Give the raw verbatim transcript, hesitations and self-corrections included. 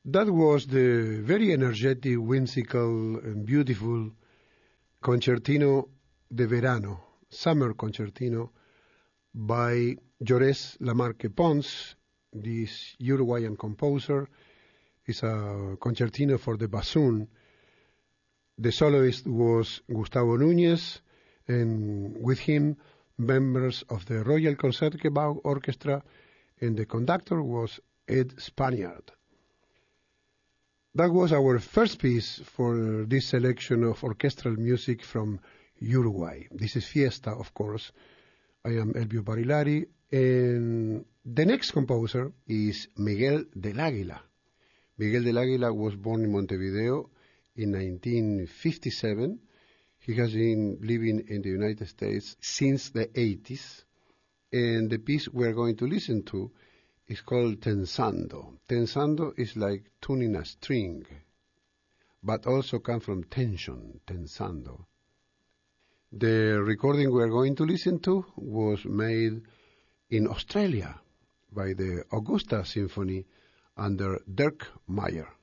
That was the very energetic, whimsical, and beautiful Concertino de Verano, Summer Concertino, by Llorés Lamarque Pons, this Uruguayan composer. It's a concertino for the bassoon. The soloist was Gustavo Núñez, and with him, members of the Royal Concertgebouw Orchestra, and the conductor was Ed Spaniard. That was our first piece for this selection of orchestral music from Uruguay. This is Fiesta, of course. I am Elvio Barilari, and the next composer is Miguel del Águila. Miguel del Águila was born in Montevideo in nineteen fifty-seven. He has been living in the United States since the eighties, and the piece we're going to listen to is called Tensando. Tensando is like tuning a string, but also comes from tension, tensando. The recording we're going to listen to was made in Australia by the Augusta Symphony under Dirk Meyer.